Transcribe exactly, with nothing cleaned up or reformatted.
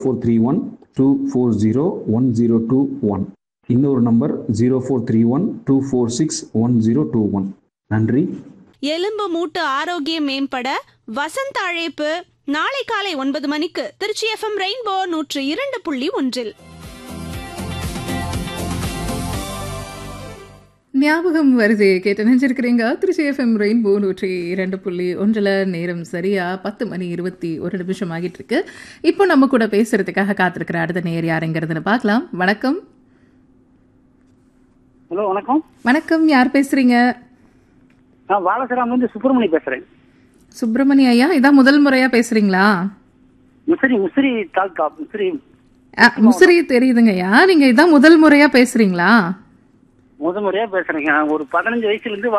Four three one two four zero one zero two one. இன்னொரு number zero four three one two four six one zero two one. நன்றி. எலும்பு மூட்டு ஆரோக்கியம் மேம்பட வசந்த அழைப்பு நாளை காலை ஒன்பது மணிக்கு திருச்சி எஃப்எம் ரெயின்போ நூற்று இரண்டு புள்ளி ஒன்றில். ஞாபகம் வருது கேட்டு நினைச்சிருக்கிறீங்க. திருச்சி எஃப்எம் ரெயின்போ நூற்றி இரண்டு புள்ளி ஒன்றில் நேரம் சரியா பத்து மணி இருபத்தி ஒரு நிமிஷம் ஆகிட்டு இருக்கு. இப்போ நம்ம கூட பேசுறதுக்காக காத்திருக்கிற அடுத்த நேர் யாருங்கிறதுன்னு பார்க்கலாம். வணக்கம். ஹலோ, வணக்கம். வணக்கம், யார் பேசுறீங்க? நான் வாலசராம் வந்து சுப்பிரமணி பேசுறேன். சுப்பிரமணி ஐயா, இதான் முதல் முறையா பேசுறீங்களா? முசிறி முசிறி தாலுகா முசிறி. முசிறி தெரியுதுங்க ஐயா, நீங்க இதான் முதல் முறையா பேசுறீங்களா? முத முறையா பேசுறேங்க. ஒரு பதினஞ்சு வயசுல இருந்து